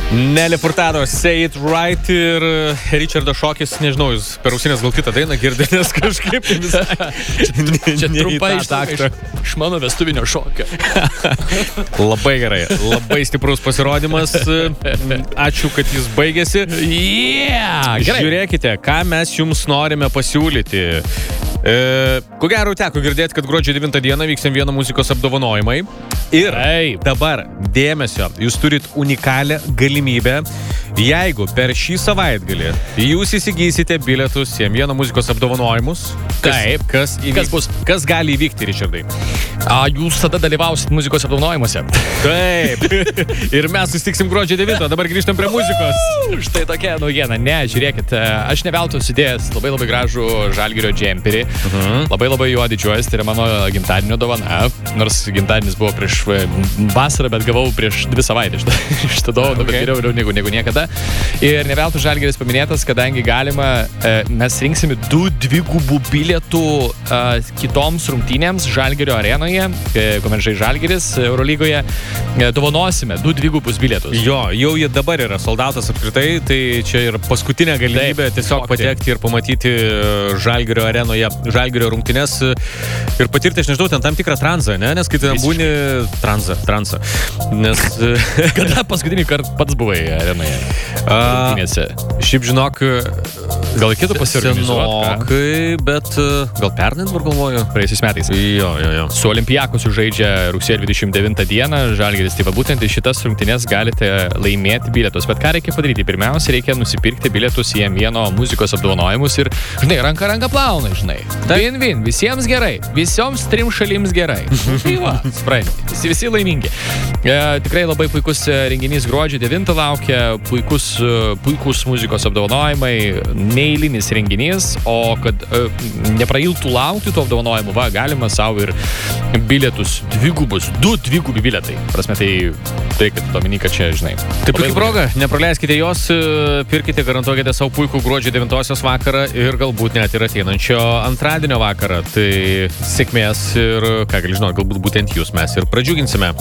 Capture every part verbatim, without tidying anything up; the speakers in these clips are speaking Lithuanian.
Nelly Furtado, Say It Right ir Richardo šokis, nežinau, jūs per ausinės gal kitą dainą girdė, nes kažkaip visai... Čia trumpai iš, iš mano vestuvinio šokio. Labai gerai, labai stiprus pasirodymas. Ačiū, kad jis baigėsi. Yeah, gerai. Žiūrėkite, ką mes jums norime pasiūlyti. E, ko gero teko girdėti, kad gruodžio devintą dieną vyks vieno muzikos apdovanojimai. Ir Ei. dabar dėmesio, jūs turit unikalią galimybę, jeigu per šį savaitgalį jūs įsigysite bilietus į vieno muzikos apdovanojimus. Kas, Taip. kas, įvyk, Kas bus? Kas gali įvykti, Richardai? A, jūs tada dalyvausit muzikos apdovanojimuose. Taip. Ir mes susitiksim gruodžio devintą. Dabar grįžtam prie muzikos. Štai tokia naujiena. Ne, žiūrėkit, aš ne veltui sudėjęs labai labai gražų Žalgirio džemperį. Uh-huh. Labai labai juo didžiuojas, tai yra mano gimtadienio dovana. Nors gimtadienis buvo prieš vasarą, bet gavau prieš dvi savaitės šitą dovaną, okay. Bet geriau, geriau negu, negu niekada. Ir ne veltui Žalgiris paminėtas, kadangi galima, mes rinksime du dvigubų bilietų kitoms rungtynėms Žalgirio arenoje, kuomet žai Žalgiris Eurolygoje, dovanosime du dvigubus bilietus. Jo, jau jie dabar yra soldautas apskritai, tai čia ir paskutinė galimybė Taip, tiesiog šokti. Patekti ir pamatyti Žalgirio arenoje Žalgirio rungtynės ir patirti, aš nežinau, ten tam tikrą transą, ne? Nes kai ten būni transą, transą. Nes... Kada paskutinį kartą pats buvai arenoje? Rungtynėse. Šiaip žinok, gal reikėtų pasiorganizuoti? Senokai, bet gal pernai dabar galvoju. Praėjusiais metais. Jo, jo, jo. Su Olimpijakos žaidžia rugsėjo dvidešimt devintą dieną Žalgiris. Tai va būtent į šitas rungtynes galite laimėti bilietus. Bet ką reikia padaryti? Pirmiausia, reikia nusipirkti bilietus į vieno muzikos apdovanojimus ir, žinai, ranka ranka plauna, žinai. Vin-vin, visiems gerai. Visioms trim šalims gerai. Tai va, supranti. Visi, visi laimingi. E, tikrai labai puikus renginys gruodžio devintą laukia. Puikus, puikus muzikos apdovanojimai. Neeilinis renginys. O kad e, neprailtų laukti tų apdovanojimų, va, galima savo ir bilietus dvigubus. Du dvigubi bilietai. Prasme, tai tai, kad domini, kad čia, žinai. Tai puikia proga. Nepraleiskite jos, pirkite, garantuokite savo puikų gruodžio devintosios vakarą ir galbūt net ir ateinančio antradienio vakarą. Tai sėkmės ir, ką gali žinoti, galbūt būtent jūs mes ir pradžiuginsime.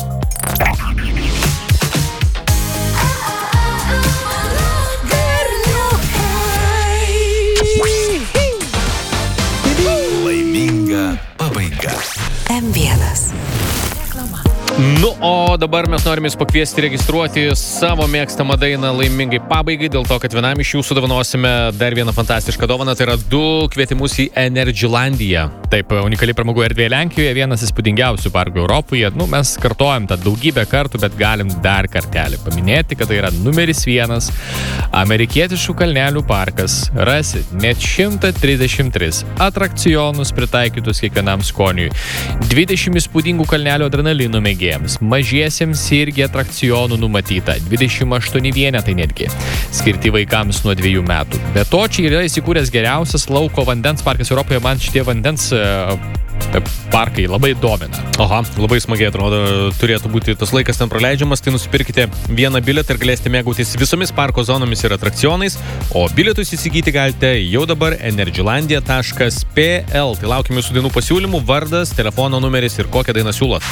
Laiminga pabaiga. M vienas. Nu, o dabar mes norime jūs pakviesti registruoti savo mėgstamą dainą laimingai pabaigai, dėl to, kad vienam iš jūsų dovanosime dar vieną fantastišką dovaną, tai yra du kvietimus į Energylandiją. Taip, unikali pramogų erdvė Lenkijoje, vienas įspūdingiausių parkų Europoje. Nu, mes kartojam tą daugybę kartų, bet galim dar kartelį paminėti, kad tai yra numeris vienas amerikietiškų kalnelių parkas. Rasit net šimtą trisdešimt tris atrakcionus pritaikytus kiekvienam skoniui, dvidešimt įspūdingų kalnelių adrenalino mėgėjų, mažiesiems irgi atrakcionų numatyta, dvidešimt aštuoni vienetai netgi, skirti vaikams nuo dviejų metų. Be to, čia yra įsikūręs geriausias lauko vandens parkas Europoje, man šitie vandens uh, parkai labai domina. Aha, labai smagiai atrodo, turėtų būti tas laikas ten praleidžiamas, tai nusipirkite vieną bilietą ir galėsite mėgautis visomis parko zonomis ir atrakcionais, o bilietus įsigyti galite jau dabar energylandia taškas p l. Tai laukime jūsų dainų pasiūlymų, vardas, telefono numeris ir kokią dainą siūlot.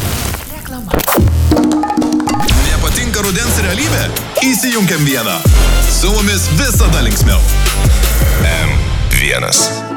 Nepatinka rudens realybė? Įsijunkiam vieną. Su mumis visada linksmiau. M vienas.